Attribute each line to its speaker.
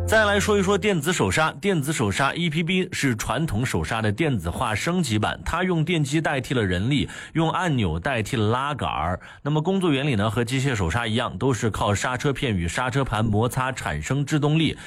Speaker 1: 再来说一说电子手刹。电子手刹 EPB 是传统手刹的电子化升级版，它用电机代替了人力，用按钮代替了拉杆。那么工作原理呢，和机械手刹一样，都是靠刹车片与刹车盘摩擦产生制动力，